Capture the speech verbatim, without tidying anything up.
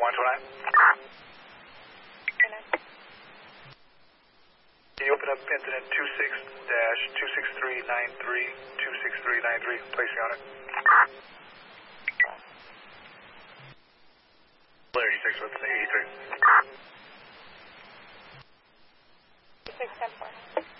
one two nine. Can you open up incident two six dash two six three nine three, two six three nine three, placing on it. Clarity six with eighty-three. six ten four.